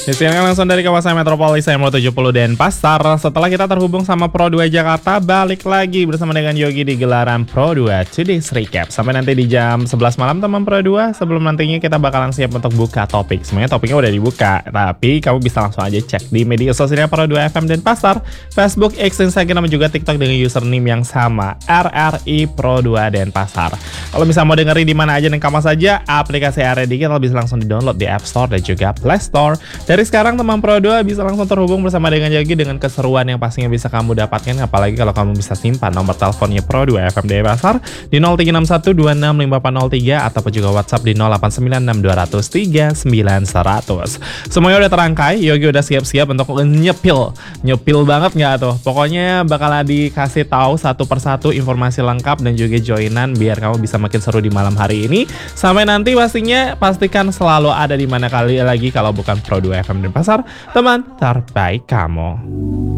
Disiarkan langsung dari kawasan Metropolis MO70 Denpasar. Setelah kita terhubung sama Pro 2 Jakarta, balik lagi bersama dengan Yogi di gelaran Pro 2 Today's Recap. Sampai nanti di jam 11 malam teman Pro 2. Sebelum nantinya kita bakalan siap untuk buka topik. Semuanya topiknya udah dibuka, tapi kamu bisa langsung aja cek di media sosialnya Pro 2 FM Denpasar, Facebook, X, Instagram, dan juga TikTok dengan username yang sama, RRI Pro 2 Denpasar. Kalau bisa mau dengerin di mana aja dan kapan saja, aplikasi RRI Digital bisa langsung di-download di App Store dan juga Play Store. Dari sekarang teman Pro 2 bisa langsung terhubung bersama dengan Yogi dengan keseruan yang pastinya bisa kamu dapatkan, apalagi kalau kamu bisa simpan nomor teleponnya Pro 2 FM Denpasar di 0361265403 ataupun juga WhatsApp di 089620309100. Semuanya udah terangkai, Yogi udah siap-siap untuk nyepil banget nggak tuh? Pokoknya bakal dikasih tahu satu persatu informasi lengkap dan juga joinan biar kamu bisa makin seru di malam hari ini. Sampai nanti pastinya pastikan selalu ada di mana kali lagi kalau bukan Pro 2 FM Denpasar, teman terbaik kamu.